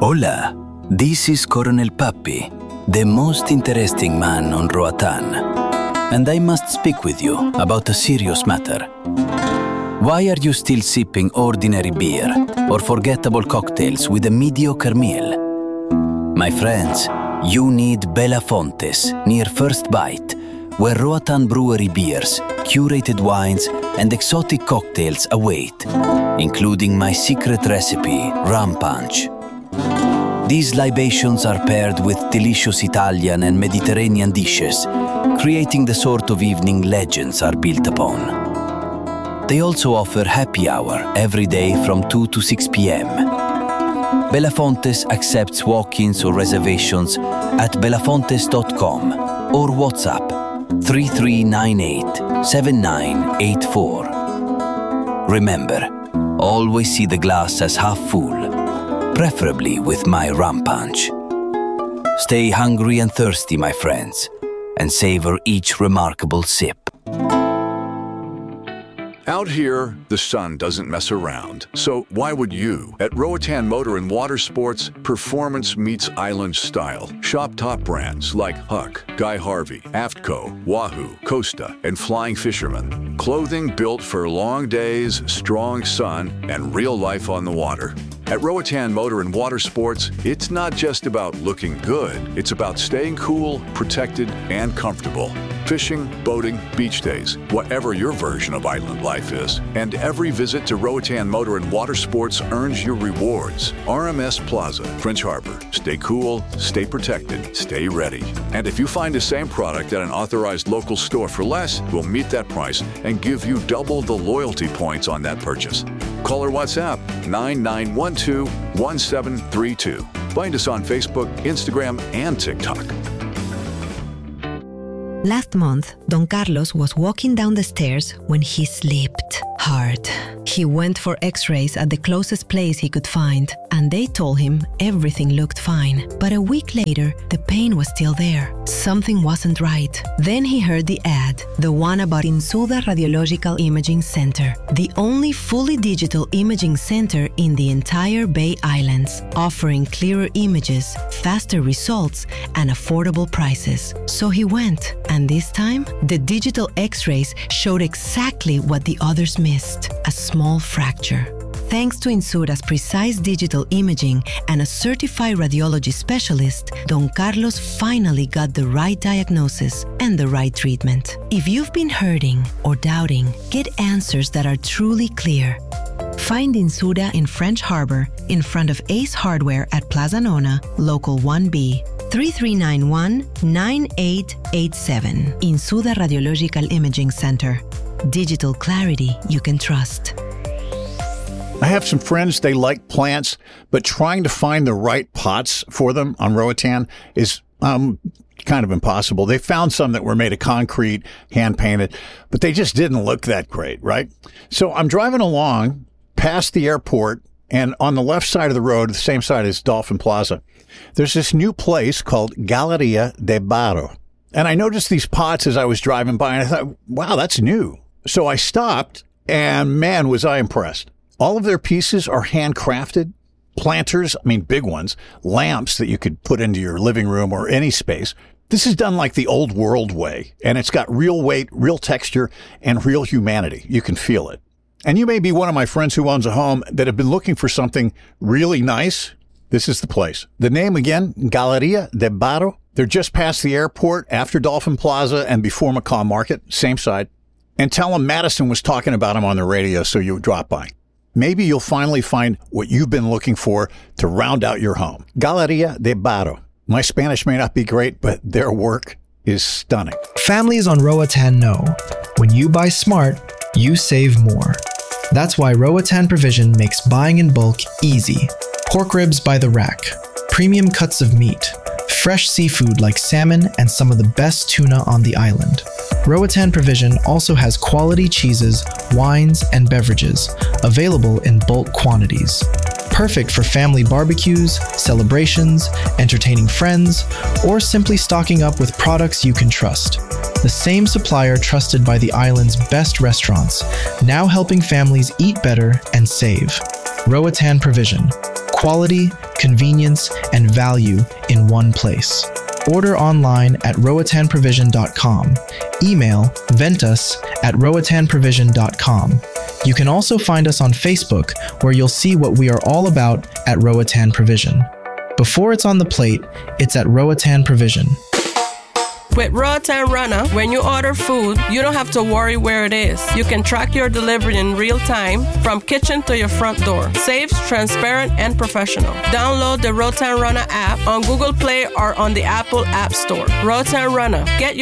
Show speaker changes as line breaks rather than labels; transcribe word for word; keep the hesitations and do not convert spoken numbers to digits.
Hola, this is Colonel Papi, the most interesting man on Roatan, and I must speak with you about a serious matter. Why are you still sipping ordinary beer or forgettable cocktails with a mediocre meal? My friends, you need Belafontes near First Bite, where Roatan Brewery beers, curated wines, and exotic cocktails await, including my secret recipe, rum punch. These libations are paired with delicious Italian and Mediterranean dishes, creating the sort of evening legends are built upon. They also offer happy hour every day from two to six p.m. Belafontes accepts walk-ins or reservations at belafontes dot com or WhatsApp three three nine eight seven nine eight four. Remember, always see the glass as half full, preferably with my rum punch. Stay hungry and thirsty, my friends, and savor each remarkable sip.
Out here, the sun doesn't mess around. So why would you? At Roatan Motor and Water Sports, performance meets island style. Shop top brands like Huck, Guy Harvey, Aftco, Wahoo, Costa, and Flying Fisherman. Clothing built for long days, strong sun, and real life on the water. At Roatan Motor and Water Sports, it's not just about looking good. It's about staying cool, protected, and comfortable. Fishing, boating, beach days, whatever your version of island life is. And every visit to Roatan Motor and Water Sports earns your rewards. R M S Plaza, French Harbor. Stay cool, stay protected, stay ready. And if you find the same product at an authorized local store for less, we'll meet that price and give you double the loyalty points on that purchase. Call or WhatsApp nine nine one two one seven three two. Find us on Facebook, Instagram, and TikTok.
Last month, Don Carlos was walking down the stairs when he slipped hard. He went for x-rays at the closest place he could find, and they told him everything looked fine. But a week later, the pain was still there. Something wasn't right. Then he heard the ad, the one about Insuda Radiological Imaging Center, the only fully digital imaging center in the entire Bay Islands, offering clearer images, faster results, and affordable prices. So he went, and this time, the digital x-rays showed exactly what the others missed, a small fracture. Thanks to Insuda's precise digital imaging and a certified radiology specialist, Don Carlos finally got the right diagnosis and the right treatment. If you've been hurting or doubting, get answers that are truly clear. Find Insuda in French Harbor, in front of Ace Hardware at Plaza Nona, Local one B. three three nine one nine eight eight seven. Insuda Radiological Imaging Center. Digital clarity you can trust.
I have some friends, they like plants, but trying to find the right pots for them on Roatan is um, kind of impossible. They found some that were made of concrete, hand-painted, but they just didn't look that great, right? So I'm driving along past the airport, and on the left side of the road, the same side as Dolphin Plaza, there's this new place called Galleria de Barro. And I noticed these pots as I was driving by, and I thought, wow, that's new. So I stopped, and man, was I impressed. All of their pieces are handcrafted. Planters, I mean big ones, lamps that you could put into your living room or any space. This is done like the old world way, and it's got real weight, real texture, and real humanity. You can feel it. And you may be one of my friends who owns a home that have been looking for something really nice. This is the place. The name again, Galleria de Barro. They're just past the airport, after Dolphin Plaza and before Macau Market, same side. And tell them Madison was talking about them on the radio, so you drop by. Maybe you'll finally find what you've been looking for to round out your home. Galleria de Barro. My Spanish may not be great, but their work is stunning.
Families on Roatan know, when you buy smart, you save more. That's why Roatan Provision makes buying in bulk easy. Pork ribs by the rack, premium cuts of meat, fresh seafood like salmon, and some of the best tuna on the island. Roatan Provision also has quality cheeses, wines, and beverages available in bulk quantities. Perfect for family barbecues, celebrations, entertaining friends, or simply stocking up with products you can trust. The same supplier trusted by the island's best restaurants, now helping families eat better and save. Roatan Provision. Quality convenience, and value in one place. Order online at roatan provision dot com. Email ventus at roatan provision dot com. You can also find us on Facebook, where you'll see what we are all about at Roatan Provision. Before it's on the plate, it's at Roatan Provision.
With Roatan Runner, when you order food, you don't have to worry where it is. You can track your delivery in real time from kitchen to your front door. Safe, transparent, and professional. Download the Roatan Runner app on Google Play or on the Apple App Store. Roatan Runner. Get your